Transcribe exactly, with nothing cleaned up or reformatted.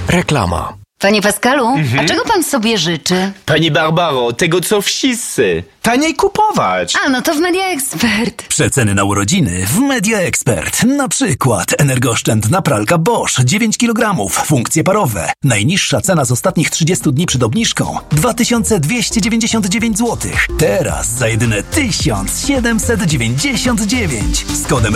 Reklama. Panie Pascalu, Mhm. a czego pan sobie życzy? Pani Barbaro, tego co wszyscy. Taniej kupować. A, no to w Media Expert. Przeceny na urodziny w Media Expert. Na przykład energooszczędna pralka Bosch dziewięć kilogramów, funkcje parowe. Najniższa cena z ostatnich trzydziestu dni przed obniżką dwa tysiące dwieście dziewięćdziesiąt dziewięć złotych. Teraz za jedyne tysiąc siedemset dziewięćdziesiąt dziewięć z kodem